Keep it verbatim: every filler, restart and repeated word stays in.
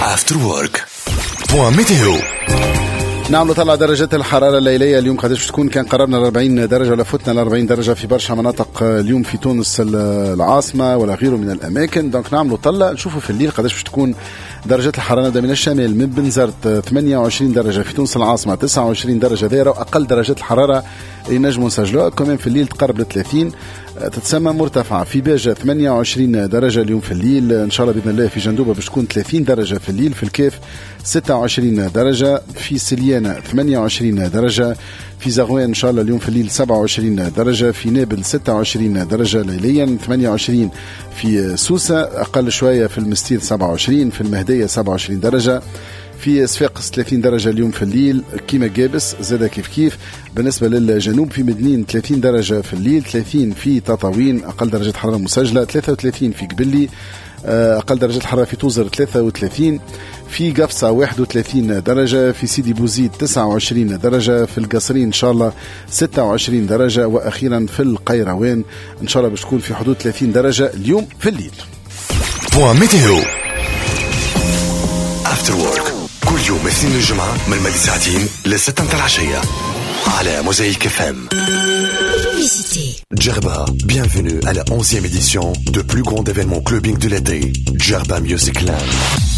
After Work. Point météo. نعم نطلع درجات الحرارة الليلية اليوم قداش تكون. كان قربنا ل أربعين درجة ولا فتنا ل أربعين درجة في برشا مناطق اليوم في تونس العاصمة ولا غيره من الأماكن. دونك نعم نطلع نشوفوا في الليل قداش تكون درجات الحرارة. نبدأ من الشمال من بنزرت ثمانية وعشرين درجة، في تونس العاصمة تسعة وعشرين درجة ذيرة، وأقل درجات الحرارة اللي نجموا نسجلوها كمان في الليل تقرب ل ثلاثين، تتسمى مرتفعة. في باجة ثمانية وعشرين درجة اليوم في الليل إن شاء الله بإذن الله. في جندوبة باش تكون ثلاثين درجة في الليل. في الكاف ستة وعشرين درجة. في سليانة ثمانية وعشرين درجة. في زغوان إن شاء الله اليوم في الليل سبعة وعشرين درجة. في نابل ستة وعشرين درجة ليليا. ثمانية وعشرين في سوسة، أقل شوية في المستير سبعة وعشرين. في المهدية سبعة وعشرين درجة. في صفاقس ثلاثين درجة اليوم في الليل كيما جابس زادة كيف كيف. بالنسبة للجنوب في مدنين ثلاثين درجة في الليل، ثلاثين في تطاوين أقل درجة حرارة مسجلة، ثلاثة وثلاثين في قبلي أقل درجة الحرارة، في توزر ثلاثة وثلاثين، في قفصة واحد وثلاثين درجة، في سيدي بوزيد تسعة وعشرين درجة، في القصرين إن شاء الله ستة وعشرين درجة، وأخيرا في القيروان إن شاء الله باش تكون في حدود ثلاثين درجة اليوم في الليل. بوان ميتيو After Work كل يوم اثنين الجمعة من مدى ساعتين لستة متاع العشية على موزايك اف ام. Djerba, bienvenue à la onzième édition de plus grand événement clubbing de l'été, Djerba Music Land.